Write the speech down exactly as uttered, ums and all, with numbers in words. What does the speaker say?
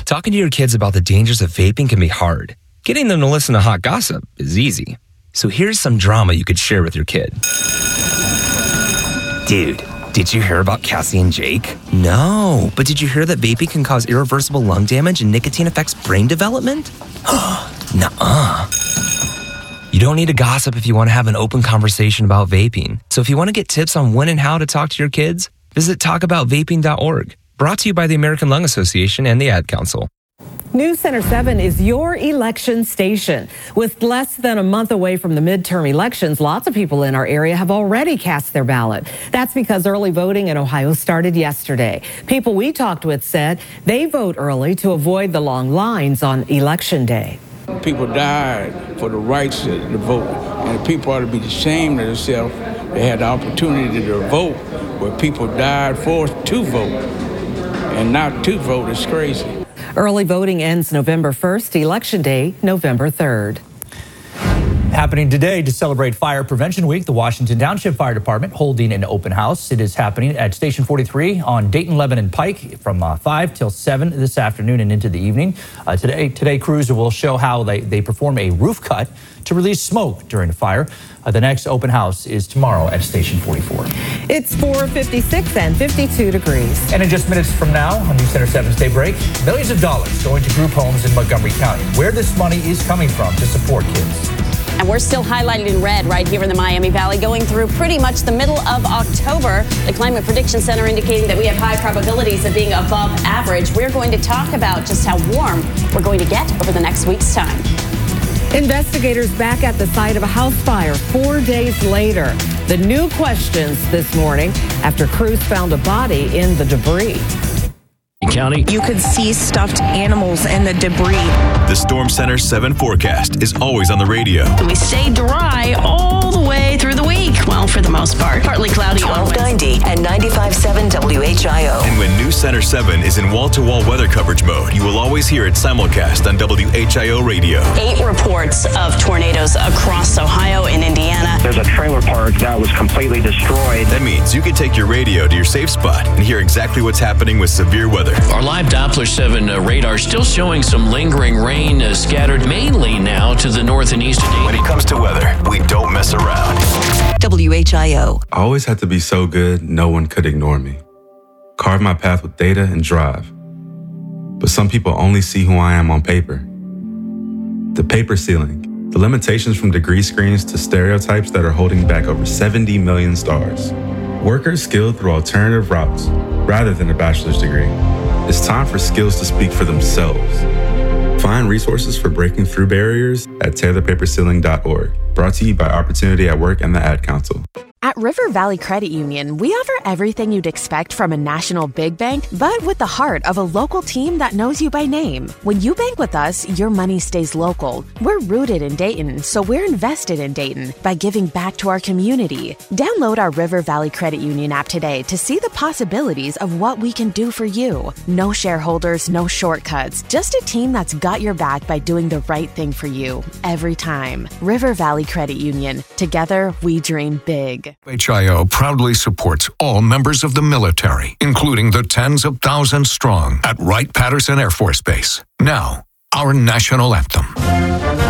Talking to your kids about the dangers of vaping can be hard. Getting them to listen to hot gossip is easy. So here's some drama you could share with your kid. Dude, did you hear about Cassie and Jake? No, but did you hear that vaping can cause irreversible lung damage and nicotine affects brain development? Nuh-uh. You don't need to gossip if you want to have an open conversation about vaping. So if you want to get tips on when and how to talk to your kids, visit talk about vaping dot org. Brought to you by the American Lung Association and the Ad Council. News Center seven is your election station. With less than a month away from the midterm elections, lots of people in our area have already cast their ballot. That's because early voting in Ohio started yesterday. People we talked with said they vote early to avoid the long lines on Election Day. People died for the rights to, to vote, and people ought to be ashamed of themselves. They had the opportunity to vote, where people died for to vote, and not to vote is crazy. Early voting ends November first, Election Day, November third. Happening today to celebrate Fire Prevention Week, the Washington Township Fire Department holding an open house. It is happening at Station forty-three on Dayton, Lebanon Pike from uh, five till seven this afternoon and into the evening. Uh, today, today, crews will show how they, they perform a roof cut to release smoke during a fire. Uh, the next open house is tomorrow at Station forty-four. It's four fifty-six and fifty-two degrees. And in just minutes from now on News Center seven's Daybreak, millions of dollars going to group homes in Montgomery County. Where this money is coming from to support kids. And we're still highlighted in red right here in the Miami Valley, going through pretty much the middle of October. The Climate Prediction Center indicating that we have high probabilities of being above average. We're going to talk about just how warm we're going to get over the next week's time. Investigators back at the site of a house fire four days later. The new questions this morning after crews found a body in the debris. County. You could see stuffed animals in the debris. The Storm Center seven forecast is always on the radio. We stay dry all the way through the week. Well, for the most part. Partly cloudy. twelve ninety and ninety-five point seven W H I O. And when News Center seven is in wall-to-wall weather coverage mode, you will always hear it simulcast on W H I O radio. Eight reports of tornadoes across Ohio and Indiana. There's a trailer park that was completely destroyed. That means you can take your radio to your safe spot and hear exactly what's happening with severe weather. Our live Doppler seven uh, radar still showing some lingering rain uh, scattered mainly now to the north and east of Dayton. When it comes to weather, we don't mess around. W H I O. I always had to be so good, no one could ignore me. Carve my path with data and drive. But some people only see who I am on paper. The paper ceiling, the limitations from degree screens to stereotypes that are holding back over seventy million stars. Workers skilled through alternative routes rather than a bachelor's degree. It's time for skills to speak for themselves. Find resources for breaking through barriers at taylor paper ceiling dot org. Brought to you by Opportunity at Work and the Ad Council. At River Valley Credit Union, we offer everything you'd expect from a national big bank, but with the heart of a local team that knows you by name. When you bank with us, your money stays local. We're rooted in Dayton, so we're invested in Dayton by giving back to our community. Download our River Valley Credit Union app today to see the possibilities of what we can do for you. No shareholders, no shortcuts, just a team that's got your back by doing the right thing for you every time. River Valley Credit Union. Together, we dream big. H I O proudly supports all members of the military, including the tens of thousands strong at Wright-Patterson Air Force Base. Now, our national anthem.